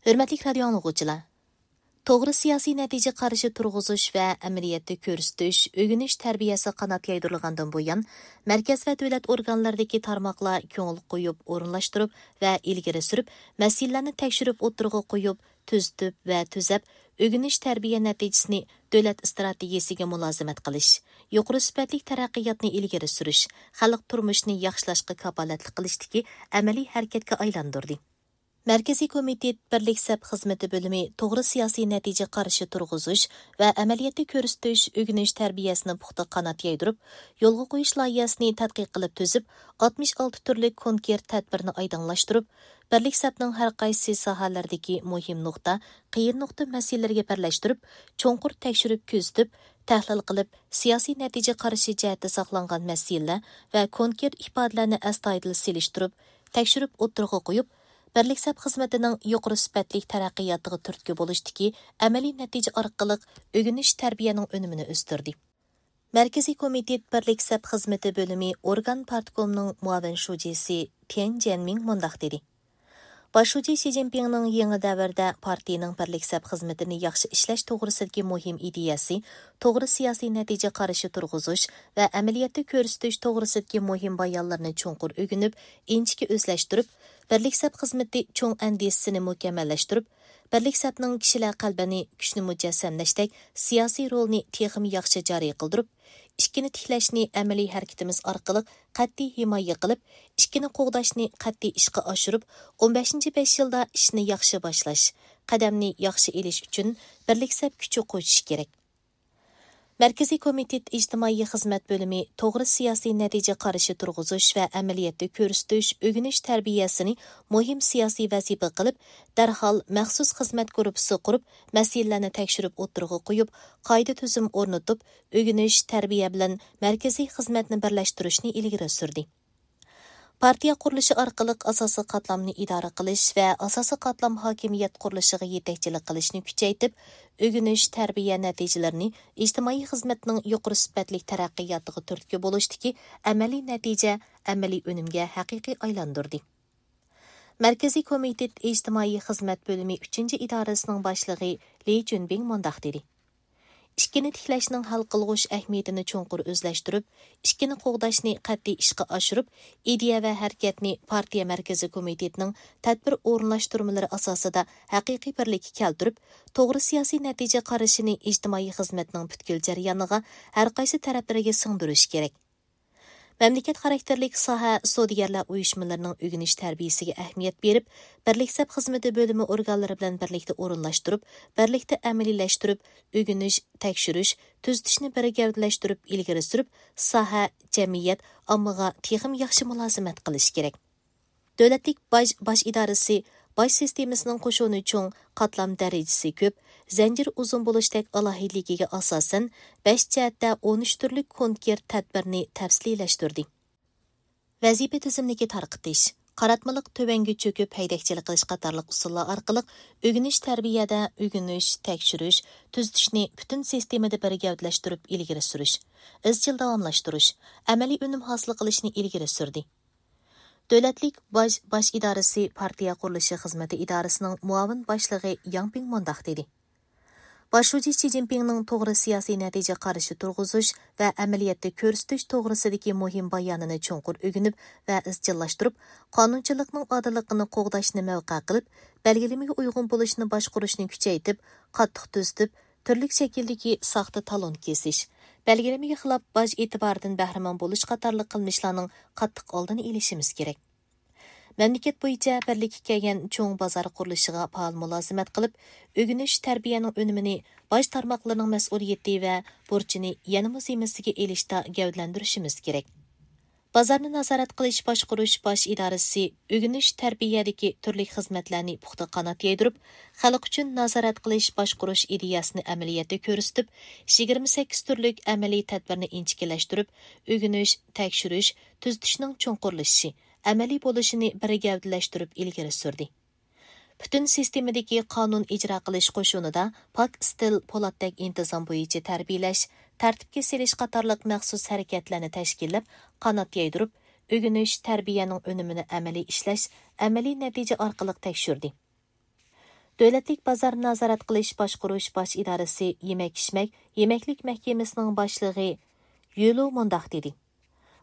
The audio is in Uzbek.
Hürmetlik radio anlıqçılar. Toğrı siyasi natija qarşı turğuzuş və əməliyyatda körüstüş, ögünüş tərbiyəsi qanat yaydırılğandan buyan, mərkəz və dövlət orqanlarındakı tarmaqlar köngül qoyub, orunlaşdırıb və ilgiri sürüb, məsələlərini təkşürüb oturğu qoyub, tüzüb və tüzəb, ögünüş tərbiyə nəticəsini dövlət strategiyasiga mulazimət qilish, yuqori sifatlik taraqqiyotni ilgiri surish, xalq turmushini yaxshilashga kafolatlik qilishdagi əməli hərəkətə aylandırdı. Mərkəzi Komitet Birlik Səp Xizməti bölümü toğrı siyasi nəticə qarşı turğuzuş və əməliyyatda körüstüş, ögünüş tərbiyəsini puxta qanat yaydırıb, yolğa qoyuş layihəsini tədqiq qılıb tüzüb, 66 türlük konkret tədbirini aydınlaşdırıb, Birlik Səpning hər qaysı sohalardagi muhim nuqta, qiyin nuqta məsələlərə birləşdirib, cho'nqur tekshirib ko'zitib, tahlil qilib, siyasi natija qarshi jihatda saqlangan masalalar va konkret ifodalarni astoydil selishtirib, tekshirib o'tirg'a qo'yib, Birlik Səp xizmetining yuqori sifatlik taraqqiyotiga turtki bo'lishdiki, amaliy natija orqali o'g'inish tarbiyaning unumini o'stirdi. Markaziy komitet Birlik Səp xizmeti bölümü organ partkomining muavin shujisi Tian Jianming mundaq dedi. Başuji Xi Jinpingning yangi davrda partiyaning Birlik Səp xizmetini yaxshi ishlash to'g'risidagi muhim ideyasi, to'g'ri siyosiy natija qarshi turg'uzish va amaliyotda ko'rsatish to'g'risidagi muhim bayonlarni cho'nqur o'rganib, inchki o'zlashtirib, Birlik Səp xizmeti cho'ng andisini mukammallashtirib, Birlik Səpning kishilar qalbini kuchni mujassamlashdek siyosiy rolni texmi yaxshi joriy qildirib, ikkini tiklashni amaliy harakatimiz orqali qat'iy himoya qilib, ikkini qo'g'dashni qat'iy ishga oshirib, 15-5 yilda ishni yaxshi boshlash, qadamni yaxshi elish uchun Birlik Səp kuchi qo'shish kerak. Markaziy komitet ijtimoiy xizmat bölümü to'g'ri siyosiy natija qarshi turg'uzish va amaliyotda ko'rsatish, o'g'inish tarbiyasini muhim siyosiy vazifa qilib, darhol maxsus xizmat guruhi qurib, masalalarni tekshirib o'tirg'a qo'yib, qoida tuzum o'rnatib, o'g'inish tarbiya bilan markaziy xizmatni birlashtirishni ilgari surdi. Partiya qurilishi orqali asosiy qatlamni idora qilish va asosiy qatlam hokimiyat qurilishiga yetakchilik qilishni kuchaytirib, o'g'inish tarbiya natijalarini ijtimoiy xizmatning yuqori sifatli taraqqiyotiga turtki bo'lishdiki, amaliy natija, amaliy unumga haqiqiy aylantirdi. Markaziy komitet ijtimoiy xizmat bölümü 3-idorasining boshlig'i Li Junbing mundaq dedi. Ikkini tiklashning hal qilg'ush ahamiyatini cho'nqur o'zlashtirib, ikkini qo'g'dashni qat'iy ishga oshirib, ideya va harakatni partiya markaziy komitetining tadbir o'rinlashtirmalari asosida haqiqiy birlikka keltirib, to'g'ri siyosiy natija qarashini ijtimoiy xizmatning butkul jarayoniga har qaysi taraflarga singdirish kerak. Memleket xarakterlik soha sodigarlar uyushmalarining o'g'inish tarbiyasiga ahamiyat berib, Birlik Səp xizmeti bölümü organlari bilan birlikda o'rinlashtirib, birlikda amaliylashtirib, o'g'inish, tekshirish, tuzitishni birga ilgari surib, soha, jamiyat, ommaga texim yaxshi mulozimat qilish kerak. Davlatlik bosh idorasi bosh sistemasining qo'shuni cho'ng, qatlam darajasi ko'p, zanjir uzun bo'lishdek alohidligiga asosan 5 jihatda 13 turli konkret tadbirni tafsiliylashtirdi. Vazifa tizimligi tarqitish, qaratmaliq tövəngi cho'kib haydakchilik qilish qatorliq usullar orqali o'g'inish tarbiyada o'g'inish, tekshirish, tuzitishni butun sistemada birga ilgari surish, izchil davomlashtirish, amaliy unum hosil qilishni ilgari surdi. Davlatlik bosh idorasi partiya qurilishi xizmati idorasining muavin boshlig'i Yang Ping mundaq dedi. Başuji Xi Jinpingning to'g'ri siyosiy natija qarshi turg'uzish va amaliyotda ko'rsatish to'g'risidagi muhim bayonini cho'nqur o'rganib va izchillashtirib, qonunchilikning odilligini qo'g'dashni mavqe qilib, belgilamaga uyg'un bo'lishni boshqarishni kuchaytirib, qattiq tuzitib, turli shakldagi soxta talon kesish, belgilamaga xilof boj e'tiboridan bahramon bo'lish qatorli qilmishlarning qattiq oldini olishimiz kerak. Memleket bo'yicha birlikka kelgan cho'ng bozor qurilishiga faol mulozimat qilib, o'g'inish tarbiyaning unumini bosh tarmoqlarning mas'uliyati va burchini yanada zimmasiga elishda gavdlantirishimiz kerak. Bozorni nazorat qilish boshqarish bosh idorasi o'g'inish tarbiyadagi turli xizmatlarni puxta qanot yaydirib, xalq uchun nazorat qilish boshqarish ideyasini amaliyotda ko'rsatib, 28 turlik amaliy tadbirni inchikilashtirib, o'g'inish, tekshirish, tuzitishning cho'nqurlashishi, amaliy bo'lishini birga gavdalashtirib ilgari surdi. Bütün sistemadagi qonun ijro qilish qo'shinida pak stil po'latdek intizom bo'yicha tarbiyalash, tartibga selish qatorliq maxsus harakatlarni tashkillab, qanot yaydirib, o'g'inish tarbiyaning unumini amaliy ishlash, amaliy natija orqali tekshirdi. Dövlətlik bazar nazarat qilish boshqarush bosh idorasi yemək-içmək, yeməklik məhkəməsinin başlığı Yulu mundaq dedi.